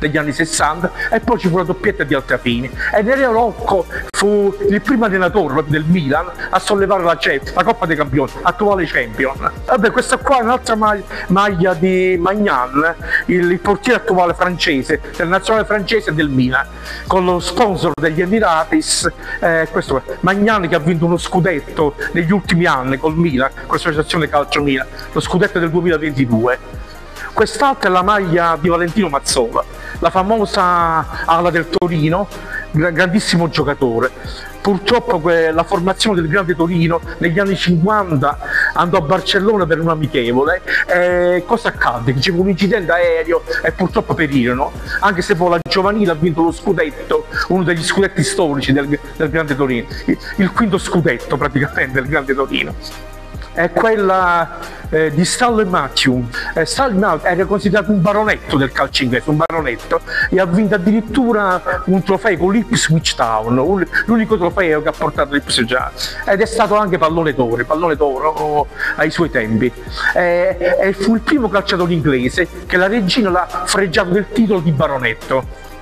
negli anni 60 e poi ci fu la doppietta di Altafini e Nereo Rocco fu il primo allenatore del Milan a sollevare la Coppa dei Campioni, attuale champion. Vabbè, questa qua è un'altra maglia di Maignan, il portiere attuale francese, del nazionale francese del Milan, con lo sponsor degli Emiratis, questo è Maignan che ha vinto uno scudetto negli ultimi anni col Milan, con l'associazione Calcio Milan, lo scudetto del 2022. Quest'altra è la maglia di Valentino Mazzola, la famosa ala del Torino, grandissimo giocatore. Purtroppo la formazione del Grande Torino negli anni 50 andò a Barcellona per un amichevole e cosa accadde? Che c'è un incidente aereo e purtroppo perirono, anche se poi la giovanile ha vinto lo scudetto, uno degli scudetti storici del Grande Torino, il quinto scudetto praticamente del Grande Torino. È quella di Stanley Matthew. Stanley Matthew era considerato un baronetto del calcio inglese, un baronetto, e ha vinto addirittura un trofeo con l'Ipswich Town, l'unico trofeo che ha portato l'Ipswich Town, ed è stato anche pallone d'oro ai suoi tempi. E fu il primo calciatore inglese che la regina l'ha fregiato del titolo di baronetto.